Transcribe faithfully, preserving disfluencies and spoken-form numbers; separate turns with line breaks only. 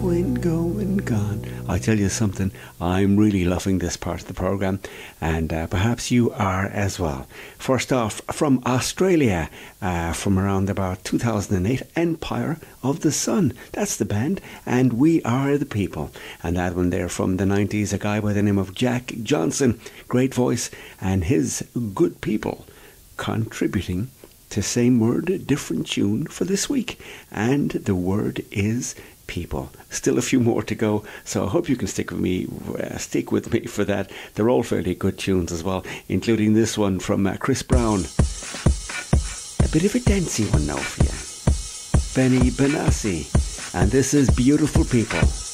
going, going, gone. I tell you something, I'm really loving this part of the programme, and uh, perhaps you are as well. First off, from Australia, uh, from around about two thousand eight, Empire of the Sun. That's the band, and We Are the People. And that one there from the nineties, a guy by the name of Jack Johnson. Great voice, and his Good People contributing to same word, different tune for this week. And the word is people. Still a few more to go, so I hope you can stick with me uh, stick with me for that. They're all fairly good tunes as well, including this one from uh, Chris Brown. A bit of a dancey one now for you. Benny Benassi. And this is Beautiful People.